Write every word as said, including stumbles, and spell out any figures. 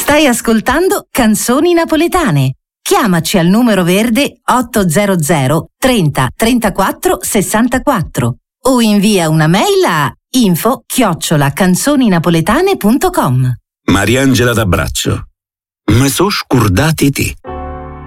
Stai ascoltando Canzoni Napoletane. Chiamaci al numero verde ottocento trenta trentaquattro sessantaquattro o invia una mail a info chiocciola canzoninapoletane punto com. Mariangela D'Abbraccio. Me so scordati ti.